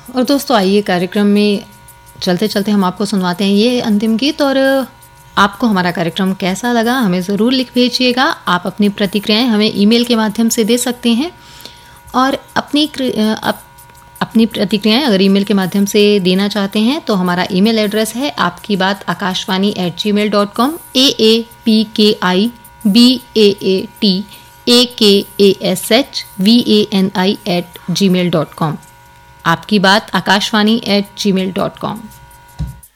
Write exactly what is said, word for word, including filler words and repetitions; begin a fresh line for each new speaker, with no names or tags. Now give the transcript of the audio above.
और दोस्तों आइए कार्यक्रम में चलते चलते हम आपको सुनवाते हैं ये अंतिम गीत। और आपको हमारा कार्यक्रम कैसा लगा हमें ज़रूर लिख भेजिएगा। आप अपनी प्रतिक्रियाएं हमें ईमेल के माध्यम से दे सकते हैं और अपनी अप, अपनी प्रतिक्रियाएं अगर ईमेल के माध्यम से देना चाहते हैं तो हमारा ईमेल एड्रेस है आपकी बात Akashvani eight ji mail dot com, A A P के आई B A A T A के A S H V A N I eight ji mail dot com. आपकी बात आकाशवाणी एट जी मेल डॉट कॉम।